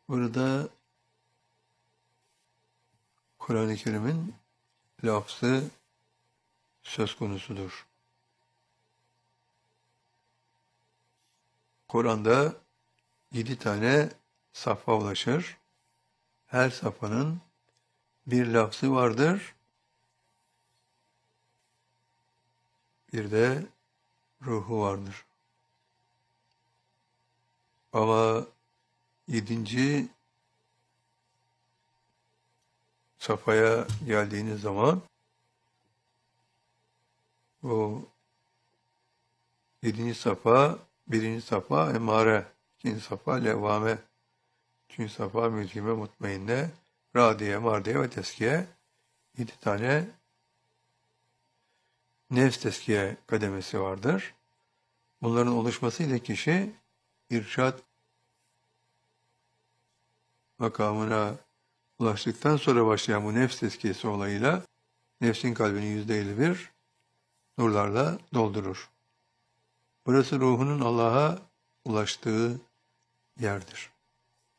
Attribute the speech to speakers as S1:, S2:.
S1: Burada Kur'an-ı Kerim'in lafzı söz konusudur. Kur'an'da 7 tane safha ulaşır. Her safhanın bir lafzı vardır. Bir de ruhu vardır. Ama 7. safhaya geldiğiniz zaman o 7. safha, 1. safha emare, 2. safha levvame, 3. safha mülhime mutmainne, radiye, mardiye ve teskiye. 7 tane nefs teskiye kademesi vardır. Bunların oluşmasıyla kişi irşad makamına ulaştıktan sonra başlayan bu nefs tezkiyesi olayıyla nefsin kalbini %51 nurlarla doldurur. Burası ruhunun Allah'a ulaştığı yerdir.